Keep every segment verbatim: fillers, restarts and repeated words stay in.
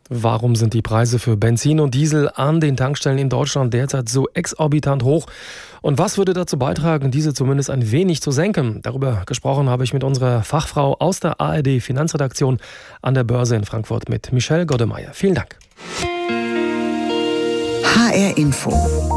Warum sind die Preise für Benzin und Diesel an den Tankstellen in Deutschland derzeit so exorbitant hoch? Und was würde dazu beitragen, diese zumindest ein wenig zu senken? Darüber gesprochen habe ich mit unserer Fachfrau aus der A R D-Finanzredaktion an der Börse in Frankfurt, mit Michelle Goddemeyer. Vielen Dank. H R Info.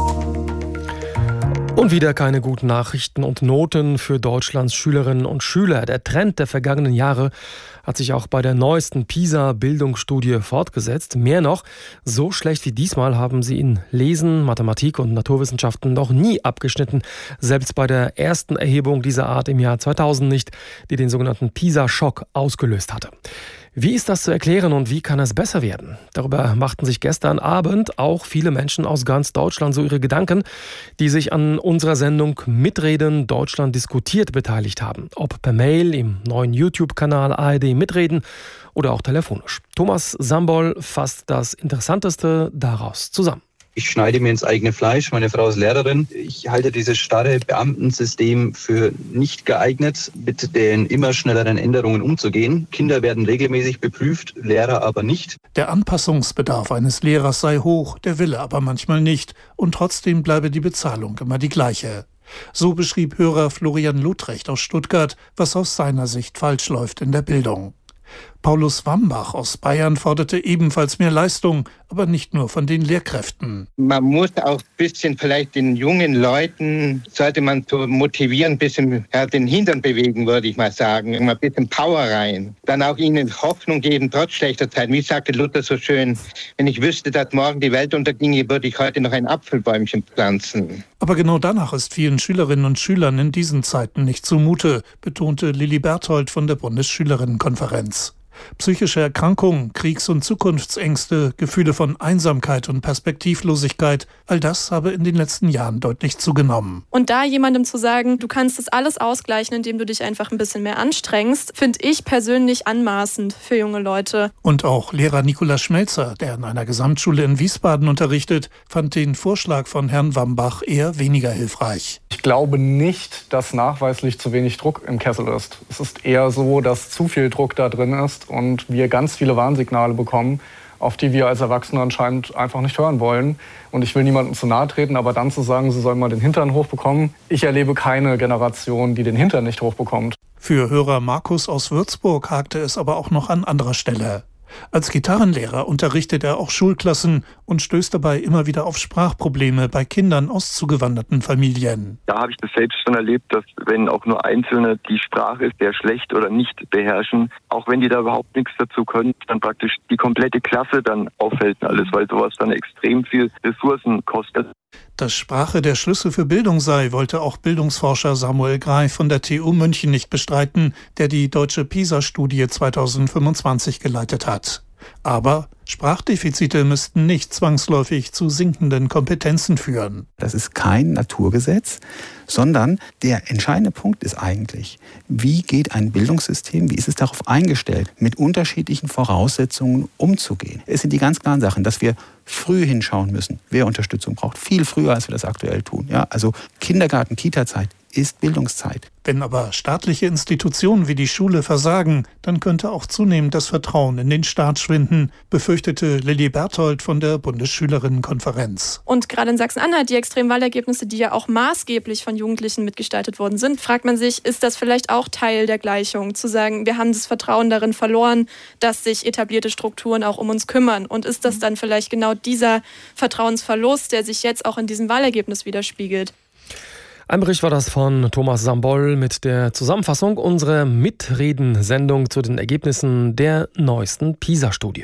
Und wieder keine guten Nachrichten und Noten für Deutschlands Schülerinnen und Schüler. Der Trend der vergangenen Jahre hat sich auch bei der neuesten PISA-Bildungsstudie fortgesetzt. Mehr noch, so schlecht wie diesmal haben sie in Lesen, Mathematik und Naturwissenschaften noch nie abgeschnitten. Selbst bei der ersten Erhebung dieser Art im Jahr zweitausend nicht, die den sogenannten PISA-Schock ausgelöst hatte. Wie ist das zu erklären und wie kann es besser werden? Darüber machten sich gestern Abend auch viele Menschen aus ganz Deutschland so ihre Gedanken, die sich an unserer Sendung Mitreden Deutschland diskutiert beteiligt haben. Ob per Mail, im neuen YouTube-Kanal A R D Mitreden oder auch telefonisch. Thomas Sambol fasst das Interessanteste daraus zusammen. Ich schneide mir ins eigene Fleisch. Meine Frau ist Lehrerin. Ich halte dieses starre Beamtensystem für nicht geeignet, mit den immer schnelleren Änderungen umzugehen. Kinder werden regelmäßig beprüft, Lehrer aber nicht. Der Anpassungsbedarf eines Lehrers sei hoch, der Wille aber manchmal nicht. Und trotzdem bleibe die Bezahlung immer die gleiche. So beschrieb Hörer Florian Ludrecht aus Stuttgart, was aus seiner Sicht falsch läuft in der Bildung. Paulus Wambach aus Bayern forderte ebenfalls mehr Leistung, aber nicht nur von den Lehrkräften. Man muss auch ein bisschen vielleicht den jungen Leuten, sollte man so motivieren, ein bisschen ja, den Hintern bewegen, würde ich mal sagen. Ein bisschen Power rein. Dann auch ihnen Hoffnung geben, trotz schlechter Zeiten. Wie sagte Luther so schön, wenn ich wüsste, dass morgen die Welt unterginge, würde ich heute noch ein Apfelbäumchen pflanzen. Aber genau danach ist vielen Schülerinnen und Schülern in diesen Zeiten nicht zumute, betonte Lilly Berthold von der Bundesschülerinnenkonferenz. Psychische Erkrankungen, Kriegs- und Zukunftsängste, Gefühle von Einsamkeit und Perspektivlosigkeit, all das habe in den letzten Jahren deutlich zugenommen. Und da jemandem zu sagen, du kannst das alles ausgleichen, indem du dich einfach ein bisschen mehr anstrengst, finde ich persönlich anmaßend für junge Leute. Und auch Lehrer Nikolaus Schmelzer, der an einer Gesamtschule in Wiesbaden unterrichtet, fand den Vorschlag von Herrn Wambach eher weniger hilfreich. Ich glaube nicht, dass nachweislich zu wenig Druck im Kessel ist. Es ist eher so, dass zu viel Druck da drin ist und wir ganz viele Warnsignale bekommen, auf die wir als Erwachsene anscheinend einfach nicht hören wollen. Und ich will niemandem zu nahe treten, aber dann zu sagen, sie sollen mal den Hintern hochbekommen. Ich erlebe keine Generation, die den Hintern nicht hochbekommt. Für Hörer Markus aus Würzburg hakte es aber auch noch an anderer Stelle. Als Gitarrenlehrer unterrichtet er auch Schulklassen und stößt dabei immer wieder auf Sprachprobleme bei Kindern aus zugewanderten Familien. Da habe ich das selbst schon erlebt, dass wenn auch nur Einzelne die Sprache sehr schlecht oder nicht beherrschen, auch wenn die da überhaupt nichts dazu können, dann praktisch die komplette Klasse dann auffällt alles, weil sowas dann extrem viel Ressourcen kostet. Dass Sprache der Schlüssel für Bildung sei, wollte auch Bildungsforscher Samuel Greif von der T U München nicht bestreiten, der die deutsche PISA-Studie zweitausendfünfundzwanzig geleitet hat. Aber Sprachdefizite müssten nicht zwangsläufig zu sinkenden Kompetenzen führen. Das ist kein Naturgesetz, sondern der entscheidende Punkt ist eigentlich, wie geht ein Bildungssystem, wie ist es darauf eingestellt, mit unterschiedlichen Voraussetzungen umzugehen. Es sind die ganz klaren Sachen, dass wir früh hinschauen müssen, wer Unterstützung braucht, viel früher, als wir das aktuell tun. Ja, also Kindergarten, Kita-Zeit ist Bildungszeit. Wenn aber staatliche Institutionen wie die Schule versagen, dann könnte auch zunehmend das Vertrauen in den Staat schwinden, befürchtete Lilly Berthold von der Bundesschülerinnenkonferenz. Und gerade in Sachsen-Anhalt, die Extremwahlergebnisse, die ja auch maßgeblich von Jugendlichen mitgestaltet worden sind, fragt man sich, ist das vielleicht auch Teil der Gleichung? Zu sagen, wir haben das Vertrauen darin verloren, dass sich etablierte Strukturen auch um uns kümmern. Und ist das dann vielleicht genau dieser Vertrauensverlust, der sich jetzt auch in diesem Wahlergebnis widerspiegelt? Ein Bericht war das von Thomas Sambol mit der Zusammenfassung unserer Mitreden-Sendung zu den Ergebnissen der neuesten PISA-Studie.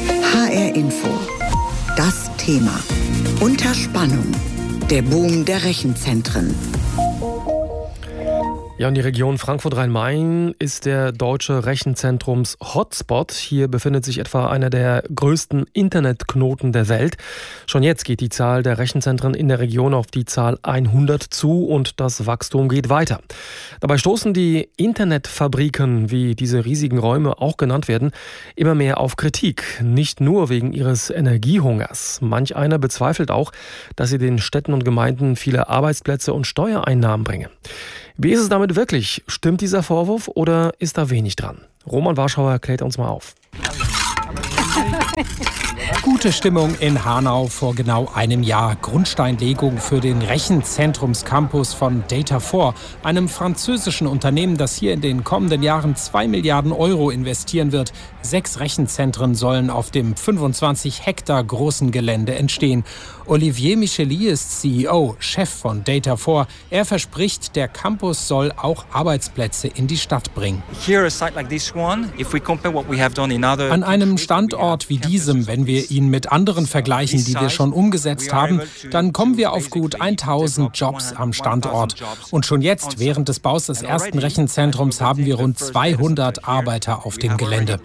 H R Info. Das Thema. Unter Spannung. Der Boom der Rechenzentren. Ja, und die Region Frankfurt-Rhein-Main ist der deutsche Rechenzentrums-Hotspot. Hier befindet sich etwa einer der größten Internetknoten der Welt. Schon jetzt geht die Zahl der Rechenzentren in der Region auf die Zahl hundert zu und das Wachstum geht weiter. Dabei stoßen die Internetfabriken, wie diese riesigen Räume auch genannt werden, immer mehr auf Kritik. Nicht nur wegen ihres Energiehungers. Manch einer bezweifelt auch, dass sie den Städten und Gemeinden viele Arbeitsplätze und Steuereinnahmen bringen. Wie ist es damit wirklich? Stimmt dieser Vorwurf oder ist da wenig dran? Roman Warschauer klärt uns mal auf. Gute Stimmung in Hanau vor genau einem Jahr. Grundsteinlegung für den Rechenzentrumscampus von Data vier, einem französischen Unternehmen, das hier in den kommenden Jahren zwei Milliarden Euro investieren wird. Sechs Rechenzentren sollen auf dem fünfundzwanzig Hektar großen Gelände entstehen. Olivier Micheli ist C E O, Chef von Data vier. Er verspricht, der Campus soll auch Arbeitsplätze in die Stadt bringen. An einem Standort wie diesem, wenn wir ihn mit anderen vergleichen, die wir schon umgesetzt haben, dann kommen wir auf gut tausend Jobs am Standort. Und schon jetzt, während des Baus des ersten Rechenzentrums, haben wir rund zweihundert Arbeiter auf dem Gelände.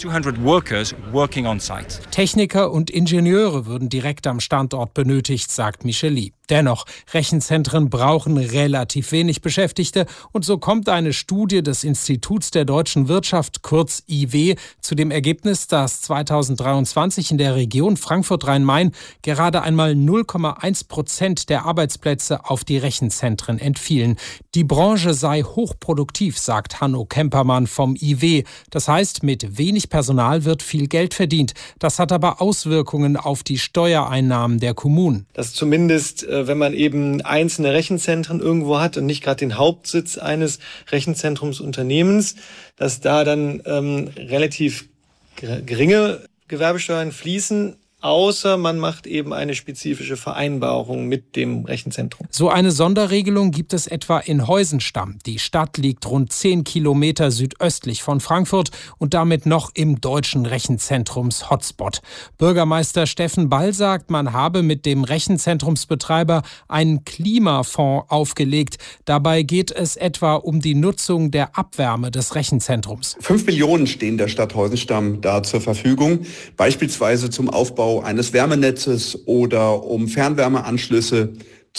Techniker und Ingenieure würden direkt am Standort benötigt, sagt Micheli. Dennoch, Rechenzentren brauchen relativ wenig Beschäftigte und so kommt eine Studie des Instituts der deutschen Wirtschaft, kurz I W, zu dem Ergebnis, dass zweitausenddreiundzwanzig in der Region Frankfurt-Rhein-Main gerade einmal null Komma eins Prozent der Arbeitsplätze auf die Rechenzentren entfielen. Die Branche sei hochproduktiv, sagt Hanno Kempermann vom I W. Das heißt, mit wenig Personal wird viel Geld verdient. Das hat aber Auswirkungen auf die Steuereinnahmen der Kommunen. Das zumindest wenn man eben einzelne Rechenzentren irgendwo hat und nicht gerade den Hauptsitz eines Rechenzentrumsunternehmens, dass da dann ähm, relativ geringe Gewerbesteuern fließen, außer man macht eben eine spezifische Vereinbarung mit dem Rechenzentrum. So eine Sonderregelung gibt es etwa in Heusenstamm. Die Stadt liegt rund zehn Kilometer südöstlich von Frankfurt und damit noch im deutschen Rechenzentrums-Hotspot. Bürgermeister Steffen Ball sagt, man habe mit dem Rechenzentrumsbetreiber einen Klimafonds aufgelegt. Dabei geht es etwa um die Nutzung der Abwärme des Rechenzentrums. Fünf Millionen stehen der Stadt Heusenstamm da zur Verfügung, beispielsweise zum Aufbau eines Wärmenetzes oder um Fernwärmeanschlüsse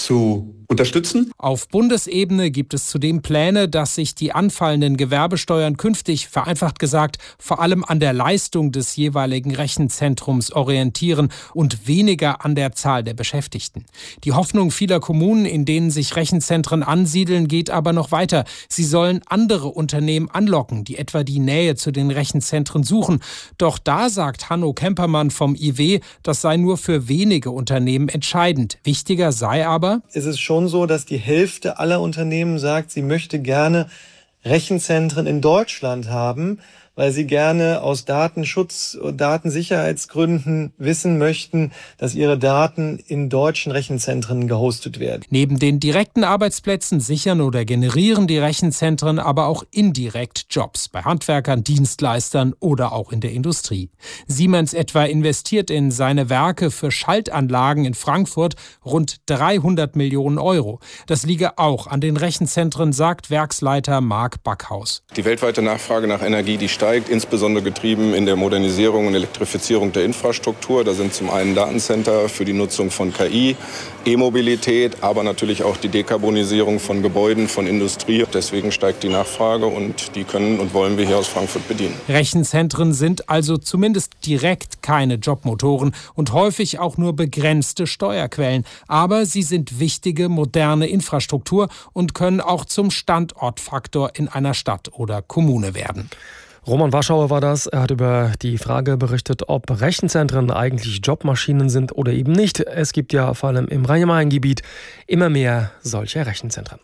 zu unterstützen. Auf Bundesebene gibt es zudem Pläne, dass sich die anfallenden Gewerbesteuern künftig, vereinfacht gesagt, vor allem an der Leistung des jeweiligen Rechenzentrums orientieren und weniger an der Zahl der Beschäftigten. Die Hoffnung vieler Kommunen, in denen sich Rechenzentren ansiedeln, geht aber noch weiter. Sie sollen andere Unternehmen anlocken, die etwa die Nähe zu den Rechenzentren suchen. Doch da sagt Hanno Kempermann vom I W, das sei nur für wenige Unternehmen entscheidend. Wichtiger sei aber, es ist schon so, dass die Hälfte aller Unternehmen sagt, sie möchte gerne Rechenzentren in Deutschland haben, weil sie gerne aus Datenschutz- und Datensicherheitsgründen wissen möchten, dass ihre Daten in deutschen Rechenzentren gehostet werden. Neben den direkten Arbeitsplätzen sichern oder generieren die Rechenzentren aber auch indirekt Jobs bei Handwerkern, Dienstleistern oder auch in der Industrie. Siemens etwa investiert in seine Werke für Schaltanlagen in Frankfurt rund dreihundert Millionen Euro. Das liege auch an den Rechenzentren, sagt Werksleiter Marc Backhaus. Die weltweite Nachfrage nach Energie, die steigt, insbesondere getrieben in der Modernisierung und Elektrifizierung der Infrastruktur. Da sind zum einen Datencenter für die Nutzung von K I, E-Mobilität, aber natürlich auch die Dekarbonisierung von Gebäuden, von Industrie. Deswegen steigt die Nachfrage und die können und wollen wir hier aus Frankfurt bedienen. Rechenzentren sind also zumindest direkt keine Jobmotoren und häufig auch nur begrenzte Steuerquellen. Aber sie sind wichtige, moderne Infrastruktur und können auch zum Standortfaktor in einer Stadt oder Kommune werden. Roman Warschauer war das. Er hat über die Frage berichtet, ob Rechenzentren eigentlich Jobmaschinen sind oder eben nicht. Es gibt ja vor allem im Rhein-Main-Gebiet immer mehr solche Rechenzentren.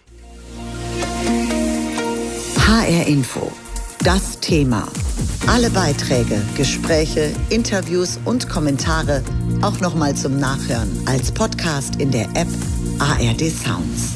H R Info. Das Thema. Alle Beiträge, Gespräche, Interviews und Kommentare auch nochmal zum Nachhören als Podcast in der App A R D Sounds.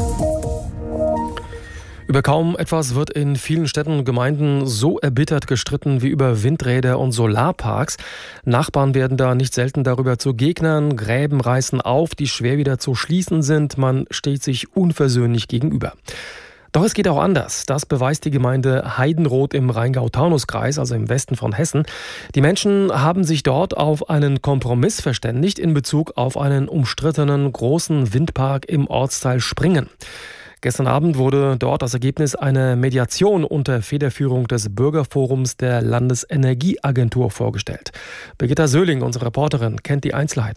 Über kaum etwas wird in vielen Städten und Gemeinden so erbittert gestritten wie über Windräder und Solarparks. Nachbarn werden da nicht selten darüber zu Gegnern, Gräben reißen auf, die schwer wieder zu schließen sind. Man steht sich unversöhnlich gegenüber. Doch es geht auch anders. Das beweist die Gemeinde Heidenroth im Rheingau-Taunus-Kreis, also im Westen von Hessen. Die Menschen haben sich dort auf einen Kompromiss verständigt in Bezug auf einen umstrittenen großen Windpark im Ortsteil Springen. Gestern Abend wurde dort das Ergebnis einer Mediation unter Federführung des Bürgerforums der Landesenergieagentur vorgestellt. Birgitta Söhling, unsere Reporterin, kennt die Einzelheiten.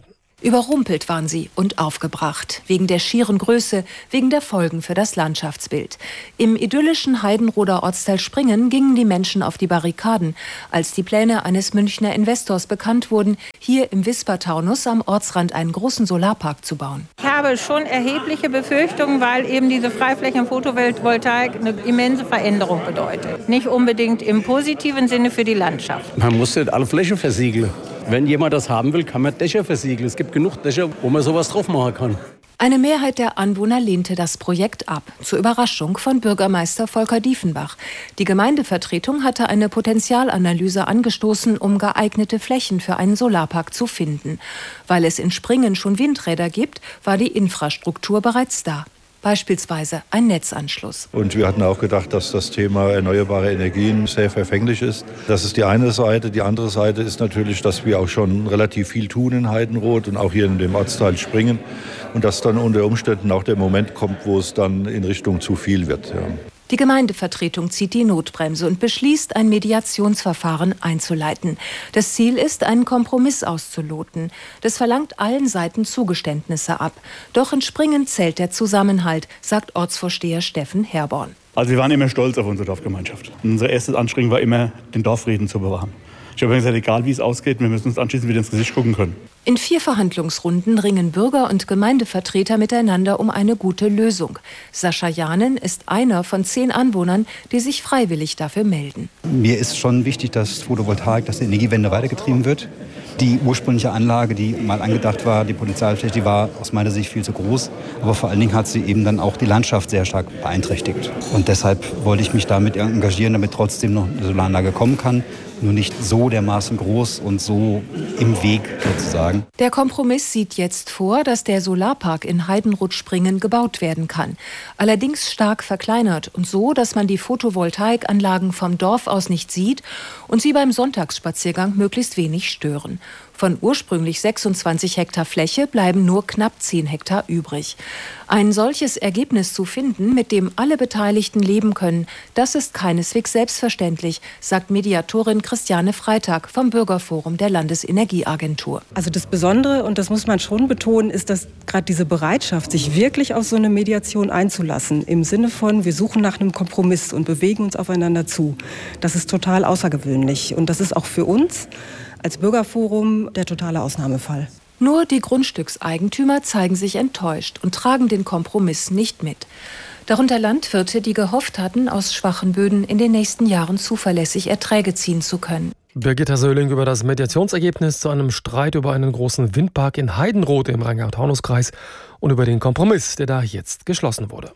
Überrumpelt waren sie und aufgebracht. Wegen der schieren Größe, wegen der Folgen für das Landschaftsbild. Im idyllischen Heidenroder Ortsteil Springen gingen die Menschen auf die Barrikaden, als die Pläne eines Münchner Investors bekannt wurden, hier im Wispertaunus am Ortsrand einen großen Solarpark zu bauen. Ich habe schon erhebliche Befürchtungen, weil eben diese Freiflächen-Photovoltaik eine immense Veränderung bedeutet. Nicht unbedingt im positiven Sinne für die Landschaft. Man muss nicht alle Flächen versiegeln. Wenn jemand das haben will, kann man Dächer versiegeln. Es gibt genug Dächer, wo man sowas drauf machen kann. Eine Mehrheit der Anwohner lehnte das Projekt ab, zur Überraschung von Bürgermeister Volker Diefenbach. Die Gemeindevertretung hatte eine Potenzialanalyse angestoßen, um geeignete Flächen für einen Solarpark zu finden. Weil es in Springen schon Windräder gibt, war die Infrastruktur bereits da. Beispielsweise ein Netzanschluss. Und wir hatten auch gedacht, dass das Thema erneuerbare Energien sehr verfänglich ist. Das ist die eine Seite. Die andere Seite ist natürlich, dass wir auch schon relativ viel tun in Heidenroth und auch hier in dem Ortsteil Springen. Und dass dann unter Umständen auch der Moment kommt, wo es dann in Richtung zu viel wird. Ja. Die Gemeindevertretung zieht die Notbremse und beschließt, ein Mediationsverfahren einzuleiten. Das Ziel ist, einen Kompromiss auszuloten. Das verlangt allen Seiten Zugeständnisse ab. Doch in Springen zählt der Zusammenhalt, sagt Ortsvorsteher Steffen Herborn. Also wir waren immer stolz auf unsere Dorfgemeinschaft. Unser erstes Anstrengen war immer, den Dorfrieden zu bewahren. Ich habe gesagt, egal wie es ausgeht, wir müssen uns anschließend wieder ins Gesicht gucken können. In vier Verhandlungsrunden ringen Bürger und Gemeindevertreter miteinander um eine gute Lösung. Sascha Janen ist einer von zehn Anwohnern, die sich freiwillig dafür melden. Mir ist schon wichtig, dass Photovoltaik, dass die Energiewende weitergetrieben wird. Die ursprüngliche Anlage, die mal angedacht war, die Potenzialfläche, die war aus meiner Sicht viel zu groß. Aber vor allen Dingen hat sie eben dann auch die Landschaft sehr stark beeinträchtigt. Und deshalb wollte ich mich damit engagieren, damit trotzdem noch eine Solaranlage kommen kann. Nur nicht so dermaßen groß und so im Weg sozusagen. Der Kompromiss sieht jetzt vor, dass der Solarpark in Heidenroth-Springen gebaut werden kann. Allerdings stark verkleinert und so, dass man die Photovoltaikanlagen vom Dorf aus nicht sieht und sie beim Sonntagsspaziergang möglichst wenig stören. Von ursprünglich sechsundzwanzig Hektar Fläche bleiben nur knapp zehn Hektar übrig. Ein solches Ergebnis zu finden, mit dem alle Beteiligten leben können, das ist keineswegs selbstverständlich, sagt Mediatorin Christiane Freitag vom Bürgerforum der Landesenergieagentur. Also das Besondere, und das muss man schon betonen, ist, dass gerade diese Bereitschaft, sich wirklich auf so eine Mediation einzulassen, im Sinne von, wir suchen nach einem Kompromiss und bewegen uns aufeinander zu, das ist total außergewöhnlich. Und das ist auch für uns als Bürgerforum der totale Ausnahmefall. Nur die Grundstückseigentümer zeigen sich enttäuscht und tragen den Kompromiss nicht mit. Darunter Landwirte, die gehofft hatten, aus schwachen Böden in den nächsten Jahren zuverlässig Erträge ziehen zu können. Birgitta Söhling über das Mediationsergebnis zu einem Streit über einen großen Windpark in Heidenroth im Rheingau-Taunus-Kreis und über den Kompromiss, der da jetzt geschlossen wurde.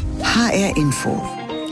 H R Info.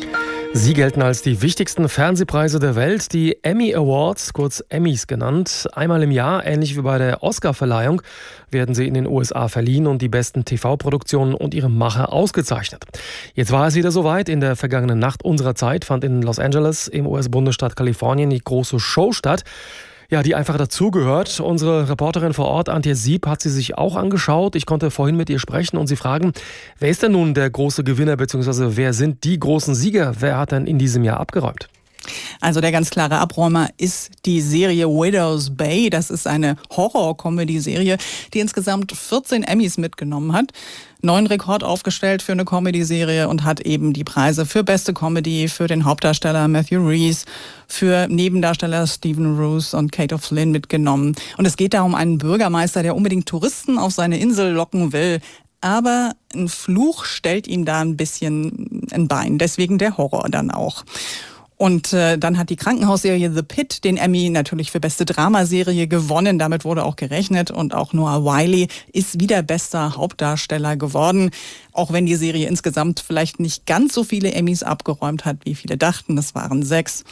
Sie gelten als die wichtigsten Fernsehpreise der Welt, die Emmy Awards, kurz Emmys genannt. Einmal im Jahr, ähnlich wie bei der Oscar-Verleihung, werden sie in den U S A verliehen und die besten T V-Produktionen und ihre Macher ausgezeichnet. Jetzt war es wieder soweit. In der vergangenen Nacht unserer Zeit fand in Los Angeles im U S-Bundesstaat Kalifornien die große Show statt. Ja, die einfach dazugehört. Unsere Reporterin vor Ort, Antje Sieb, hat sie sich auch angeschaut. Ich konnte vorhin mit ihr sprechen und sie fragen, wer ist denn nun der große Gewinner, beziehungsweise wer sind die großen Sieger? Wer hat denn in diesem Jahr abgeräumt? Also der ganz klare Abräumer ist die Serie Widow's Bay. Das ist eine Horror-Comedy-Serie, die insgesamt vierzehn Emmys mitgenommen hat. Neuen Rekord aufgestellt für eine Comedy-Serie und hat eben die Preise für beste Comedy, für den Hauptdarsteller Matthew Rhys, für Nebendarsteller Stephen Roos und Kate O'Flynn mitgenommen. Und es geht da um einen Bürgermeister, der unbedingt Touristen auf seine Insel locken will. Aber ein Fluch stellt ihm da ein bisschen ein Bein. Deswegen der Horror dann auch. Und äh, dann hat die Krankenhausserie The Pit den Emmy natürlich für beste Dramaserie gewonnen. Damit wurde auch gerechnet. Und auch Noah Wyle ist wieder bester Hauptdarsteller geworden. Auch wenn die Serie insgesamt vielleicht nicht ganz so viele Emmys abgeräumt hat, wie viele dachten. Das waren sechs.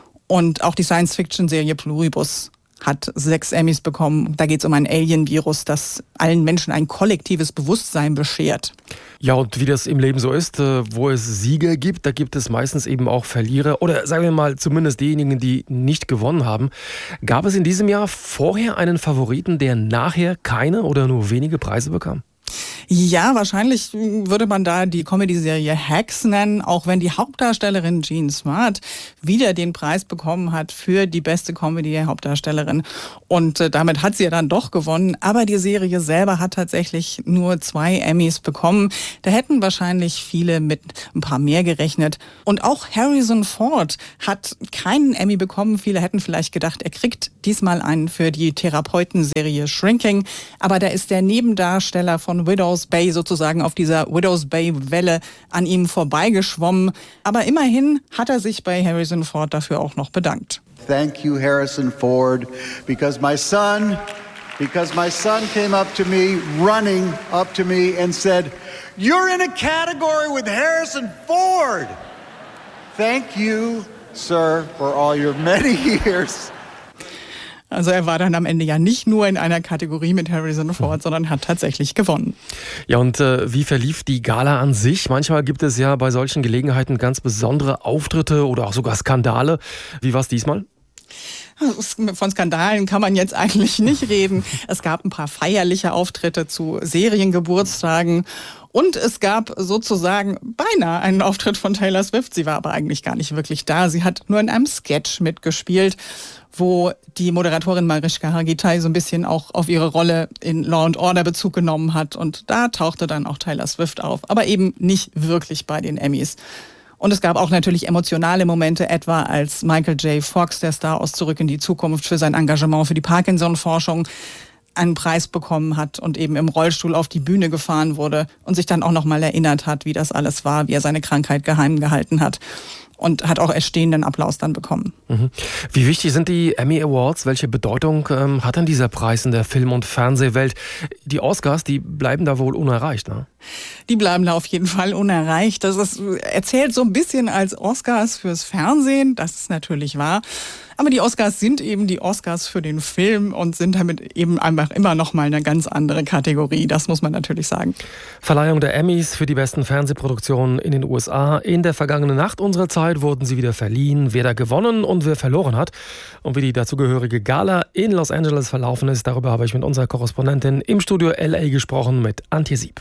Und auch die Science-Fiction-Serie Pluribus hat sechs Emmys bekommen. Da geht es um ein Alien-Virus, das allen Menschen ein kollektives Bewusstsein beschert. Ja, und wie das im Leben so ist, wo es Sieger gibt, da gibt es meistens eben auch Verlierer oder sagen wir mal zumindest diejenigen, die nicht gewonnen haben. Gab es in diesem Jahr vorher einen Favoriten, der nachher keine oder nur wenige Preise bekam? Ja, wahrscheinlich würde man da die Comedy-Serie Hacks nennen, auch wenn die Hauptdarstellerin Jean Smart wieder den Preis bekommen hat für die beste Comedy-Hauptdarstellerin. Und äh, damit hat sie ja dann doch gewonnen. Aber die Serie selber hat tatsächlich nur zwei Emmys bekommen. Da hätten wahrscheinlich viele mit ein paar mehr gerechnet. Und auch Harrison Ford hat keinen Emmy bekommen. Viele hätten vielleicht gedacht, er kriegt diesmal einen für die Therapeutenserie Shrinking. Aber da ist der Nebendarsteller von Widow's Bay sozusagen auf dieser Widow's Bay-Welle an ihm vorbeigeschwommen. Aber immerhin hat er sich bei Harrison Ford dafür auch noch bedankt. Thank you, Harrison Ford, because my son, because my son came up to me, running up to me and said, "You're in a category with Harrison Ford." Thank you, sir, for all your many years. Also er war dann am Ende ja nicht nur in einer Kategorie mit Harrison Ford, sondern hat tatsächlich gewonnen. Ja, und äh, wie verlief die Gala an sich? Manchmal gibt es ja bei solchen Gelegenheiten ganz besondere Auftritte oder auch sogar Skandale. Wie war es diesmal? Von Skandalen kann man jetzt eigentlich nicht reden. Es gab ein paar feierliche Auftritte zu Seriengeburtstagen und es gab sozusagen beinahe einen Auftritt von Taylor Swift. Sie war aber eigentlich gar nicht wirklich da. Sie hat nur in einem Sketch mitgespielt, wo die Moderatorin Mariska Hargitay so ein bisschen auch auf ihre Rolle in Law and Order Bezug genommen hat. Und da tauchte dann auch Taylor Swift auf, aber eben nicht wirklich bei den Emmys. Und es gab auch natürlich emotionale Momente, etwa als Michael J. Fox, der Star aus Zurück in die Zukunft, für sein Engagement für die Parkinson-Forschung einen Preis bekommen hat und eben im Rollstuhl auf die Bühne gefahren wurde und sich dann auch nochmal erinnert hat, wie das alles war, wie er seine Krankheit geheim gehalten hat. Und hat auch erstehenden Applaus dann bekommen. Mhm. Wie wichtig sind die Emmy Awards? Welche Bedeutung ähm, hat denn dieser Preis in der Film- und Fernsehwelt? Die Oscars, die bleiben da wohl unerreicht, ne? Die bleiben da auf jeden Fall unerreicht. Das ist, erzählt so ein bisschen als Oscars fürs Fernsehen, das ist natürlich wahr. Aber die Oscars sind eben die Oscars für den Film und sind damit eben einfach immer noch mal eine ganz andere Kategorie. Das muss man natürlich sagen. Verleihung der Emmys für die besten Fernsehproduktionen in den U S A. In der vergangenen Nacht unserer Zeit wurden sie wieder verliehen. Wer da gewonnen und wer verloren hat und wie die dazugehörige Gala in Los Angeles verlaufen ist, darüber habe ich mit unserer Korrespondentin im Studio L A gesprochen, mit Antje Sieb.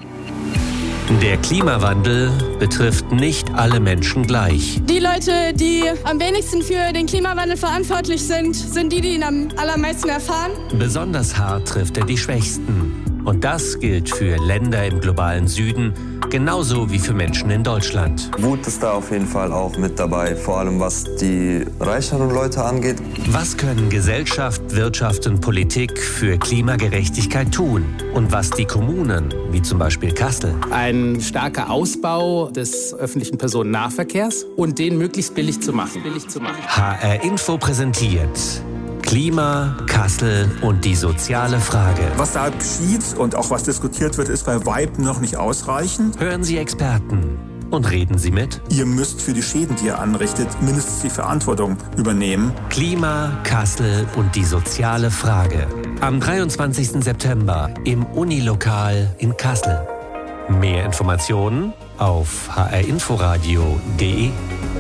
Der Klimawandel betrifft nicht alle Menschen gleich. Die Leute, die am wenigsten für den Klimawandel verantwortlich sind, sind die, die ihn am allermeisten erfahren. Besonders hart trifft er die Schwächsten. Und das gilt für Länder im globalen Süden, genauso wie für Menschen in Deutschland. Wut ist da auf jeden Fall auch mit dabei, vor allem was die reicheren Leute angeht. Was können Gesellschaft, Wirtschaft und Politik für Klimagerechtigkeit tun? Und was die Kommunen, wie zum Beispiel Kassel? Ein starker Ausbau des öffentlichen Personennahverkehrs und den möglichst billig zu machen. Billig zu machen. H R Info präsentiert Klima, Kassel und die soziale Frage. Was da geschieht und auch was diskutiert wird, ist bei weitem noch nicht ausreichend. Hören Sie Experten und reden Sie mit. Ihr müsst für die Schäden, die ihr anrichtet, mindestens die Verantwortung übernehmen. Klima, Kassel und die soziale Frage. Am dreiundzwanzigsten September im Unilokal in Kassel. Mehr Informationen auf h r inforadio punkt d e.